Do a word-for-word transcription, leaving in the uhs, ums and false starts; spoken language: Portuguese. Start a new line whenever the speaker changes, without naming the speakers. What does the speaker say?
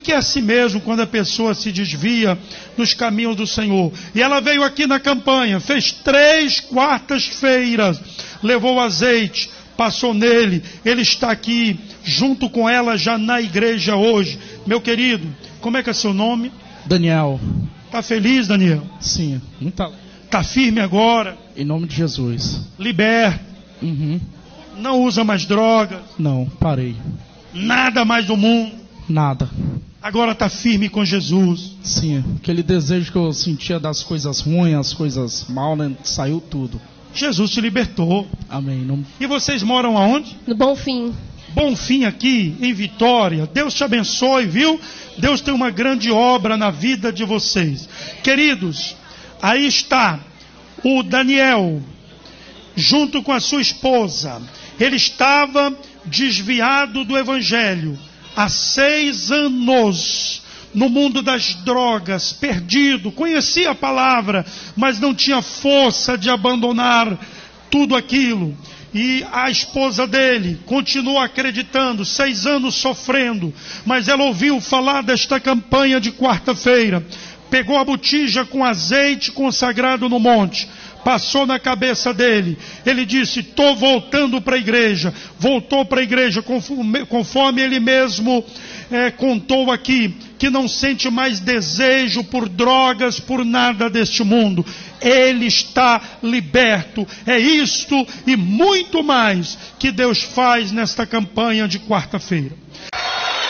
que é assim mesmo quando a pessoa se desvia dos caminhos do Senhor. E ela veio aqui na campanha, fez três quartas-feiras, levou azeite, passou nele, ele está aqui junto com ela já na igreja hoje. Meu querido, como é que é seu nome?
Daniel.
Está feliz, Daniel?
Sim, muito.
Está firme agora?
Em nome de Jesus.
Liberto.
Uhum.
Não usa mais drogas?
Não, parei.
Nada mais do mundo?
Nada.
Agora está firme com Jesus?
Sim, aquele desejo que eu sentia das coisas ruins, as coisas mal, né? Saiu tudo.
Jesus te libertou.
Amém. Não...
E vocês moram aonde?
No Bonfim.
Bonfim aqui, em Vitória. Deus te abençoe, viu? Deus tem uma grande obra na vida de vocês. Queridos, aí está o Daniel, junto com a sua esposa. Ele estava desviado do Evangelho há seis anos, no mundo das drogas, perdido, conhecia a palavra, mas não tinha força de abandonar tudo aquilo. E a esposa dele continua acreditando, seis anos sofrendo, mas ela ouviu falar desta campanha de quarta-feira, pegou a botija com azeite consagrado no monte, passou na cabeça dele, ele disse, estou voltando para a igreja, voltou para a igreja, conforme, conforme ele mesmo é, contou aqui, que não sente mais desejo por drogas, por nada deste mundo, ele está liberto. É isto e muito mais que Deus faz nesta campanha de quarta-feira.